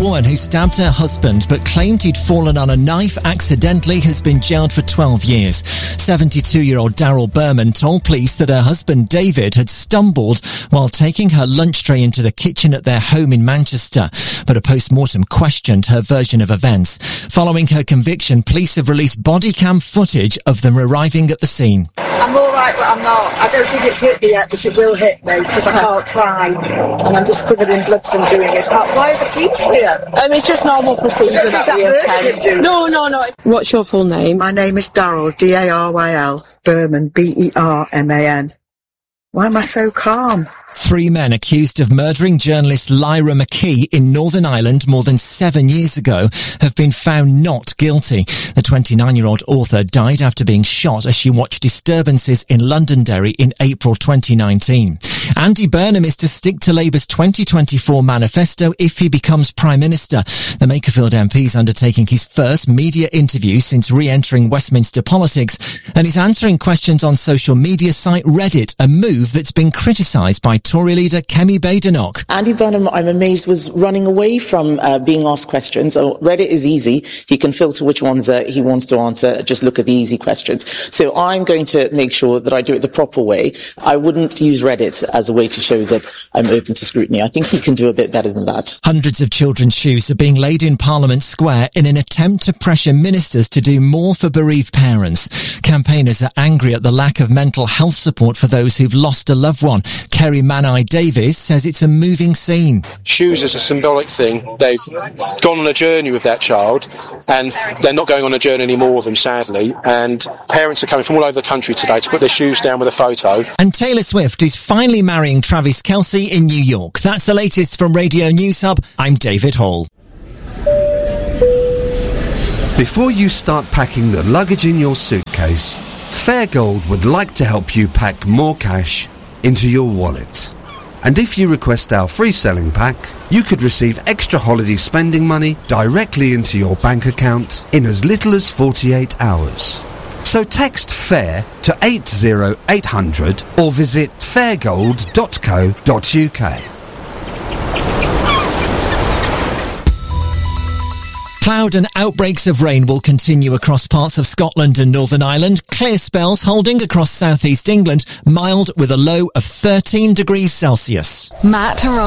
woman who stabbed her husband but claimed he'd fallen on a knife accidentally has been jailed for 12 years. 72-year-old Daryl Berman told police that her husband David had stumbled while taking her lunch tray into the kitchen at their home in Manchester, but a post-mortem questioned her version of events. Following her conviction, police have released body cam footage of them arriving at the scene. I'm all right, but I'm not. I don't think it's hit me yet, but it will hit me because I can't cry, and I'm just covered in blood from doing it. Why are the police here? It's just normal procedure that we attend. No. What's your full name? My name is Daryl, D-A-R-Y-L, Berman, B-E-R-M-A-N. Why am I so calm? 3 men accused of murdering journalist Lyra McKee in Northern Ireland more than 7 years ago have been found not guilty. The 29-year-old author died after being shot as she watched disturbances in Londonderry in April 2019. Andy Burnham is to stick to Labour's 2024 manifesto if he becomes Prime Minister. The Makerfield MP is undertaking his first media interview since re-entering Westminster politics, and is answering questions on social media site Reddit, a move that's been criticised by Tory leader Kemi Badenoch. Andy Burnham, I'm amazed, was running away from being asked questions. Reddit is easy. He can filter which ones he wants to answer. Just look at the easy questions. So I'm going to make sure that I do it the proper way. I wouldn't use Reddit as a way to show that I'm open to scrutiny. I think he can do a bit better than that. Hundreds of children's shoes are being laid in Parliament Square in an attempt to pressure ministers to do more for bereaved parents. Campaigners are angry at the lack of mental health support for those who've lost a loved one. Kerry Manai Davies says it's a moving scene. Shoes is a symbolic thing. They've gone on a journey with that child, and they're not going on a journey anymore with them, sadly. And parents are coming from all over the country today to put their shoes down with a photo. And Taylor Swift is finally marrying Travis Kelce in New York. That's the latest from Radio News Hub. I'm David Hall. Before you start packing the luggage in your suitcase, Fairgold would like to help you pack more cash into your wallet. And if you request our free selling pack, you could receive extra holiday spending money directly into your bank account in as little as 48 hours. So text FAIR to 80800 or visit fairgold.co.uk. Cloud and outbreaks of rain will continue across parts of Scotland and Northern Ireland. Clear spells holding across southeast England, mild with a low of 13 degrees Celsius. Matt